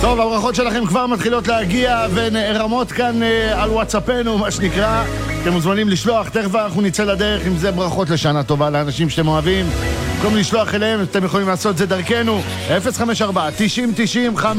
טוב, הברכות שלכם כבר מתחילות להגיע ונערמות כאן על וואטסאפנו, מה שנקרא. אתם מוזמנים לשלוח, תכף אנחנו נצא לדרך עם זה ברכות לשנה טובה לאנשים שאתם אוהבים. במקום לשלוח אליהם, אתם יכולים לעשות את זה דרכנו, 054-90-90-5